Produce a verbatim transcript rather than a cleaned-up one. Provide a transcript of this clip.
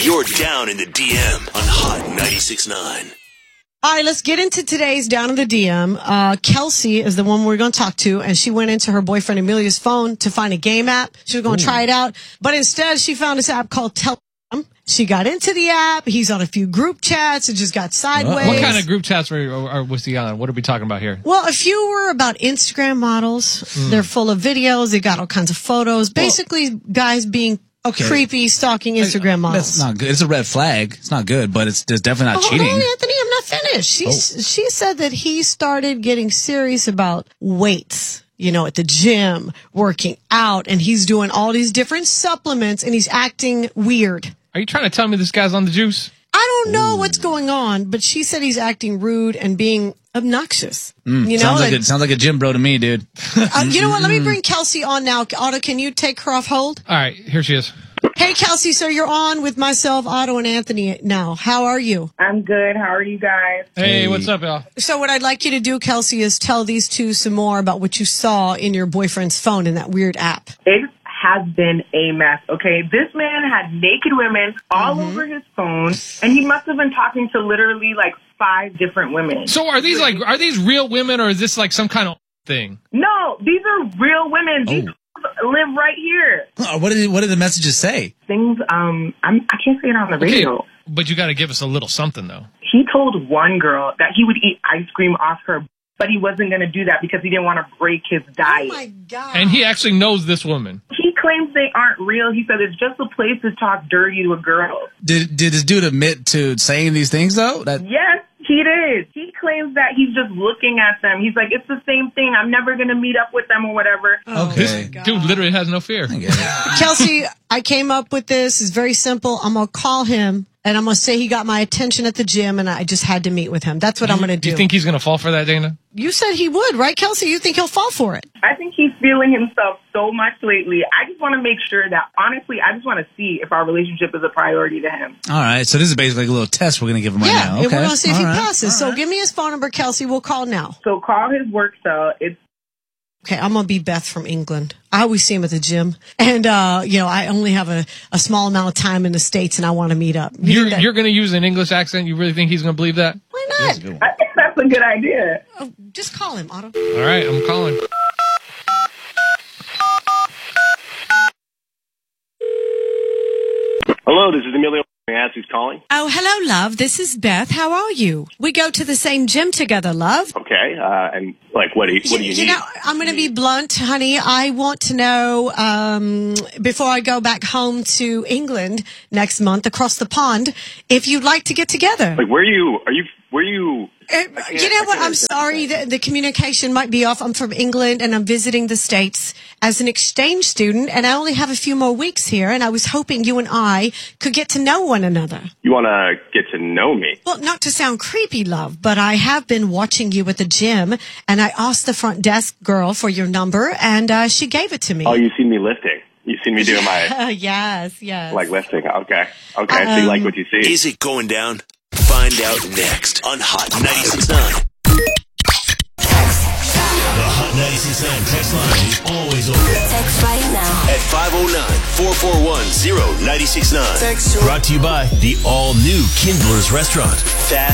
You're down in the D M on Hot ninety-six point nine. All right, let's get into today's Down in the D M. Uh, Kelsey is the one we're going to talk to, and she went into her boyfriend Amelia's phone to find a game app. She was going to try it out, but instead she found this app called Telegram. She got into the app. He's on a few group chats. It just got sideways. What kind of group chats were, or was he on? What are we talking about here? Well, a few were about Instagram models. Mm. They're full of videos. They got all kinds of photos. Basically, well, guys being okay. creepy, stalking Instagram models. That's not good. It's a red flag. It's not good, but it's, it's definitely not oh, cheating. Hold on, Anthony, I'm not finished. She, oh. she said that he started getting serious about weights. You know, at the gym, working out, and he's doing all these different supplements, and he's acting weird. Are you trying to tell me this guy's on the juice? I don't know Ooh. what's going on, but she said he's acting rude and being obnoxious. Mm, you know, sounds like, like a, sounds like a gym bro to me, dude. uh, you know what? Let me bring Kelsey on now. Otto, can you take her off hold? All right, here she is. Hey, Kelsey, so you're on with myself, Otto, and Anthony now. How are you? I'm good. How are you guys? Hey, what's up, y'all? So what I'd like you to do, Kelsey, is tell these two some more about what you saw in your boyfriend's phone in that weird app. It has been a mess, okay? This man had naked women all mm-hmm. over his phone, and he must have been talking to literally like five different women. So are these like, are these real women, or is this like some kind of thing? No, these are real women. These oh. live right here. Oh, what did what did the messages say? Things um I'm I can't say it on the radio. Okay, but you got to give us a little something though. He told one girl that he would eat ice cream off her, but he wasn't going to do that because he didn't want to break his diet. Oh my God. And he actually knows this woman. He claims they aren't real. He said it's just a place to talk dirty to a girl. Did did this dude admit to saying these things though? That Yes, he did. He claims that he's just looking at them. He's like, it's the same thing. I'm never going to meet up with them or whatever. Oh, okay. This dude literally has no fear. I get it. Kelsey, I came up with this. It's very simple. I'm going to call him, and I'm going to say he got my attention at the gym, and I just had to meet with him. That's what I'm going to do. Do you think he's going to fall for that, Dana? You said he would, right, Kelsey? You think he'll fall for it? I think he's feeling himself so much lately. I just want to make sure that, honestly, I just want to see if our relationship is a priority to him. All right. So this is basically like a little test we're going to give him right yeah, now. Yeah, Okay. and we're going to see if All he right. passes. All So right. give me his phone number, Kelsey. We'll call now. So call his work cell. It's Okay, I'm going to be Beth from England. I always see him at the gym. And, uh, you know, I only have a, a small amount of time in the States, and I want to meet up. You're, you're going to use an English accent? You really think he's going to believe that? Why not? I think that's a good idea. Oh, just call him, Otto. All right, I'm calling. Hello, this is Emilio. May I ask who's calling? Oh, hello, love. This is Beth. How are you? We go to the same gym together, love. Okay, uh, and like, what do you, what do you, you need? know, I'm going to be blunt, honey. I want to know, um, before I go back home to England next month across the pond, if you'd like to get together. Like, where are you, are you, where are you? Uh, you know what? I'm sorry. The, the communication might be off. I'm from England, and I'm visiting the States as an exchange student, and I only have a few more weeks here, and I was hoping you and I could get to know one another. You want to get to know me? Well, not to sound creepy, love, but I have been watching you at the gym, and I asked the front desk girl for your number, and uh, she gave it to me. Oh, you've seen me lifting. You've seen me doing my... yes, yes. Like lifting. Okay. Okay, um, so you like what you see. Is it going down? Find out next on Hot ninety-six point nine. The Hot ninety-six point nine text line is always open. Text right now at five oh nine, four four one, oh nine six nine. Text. Brought to you by the all-new Kindler's Restaurant. Fast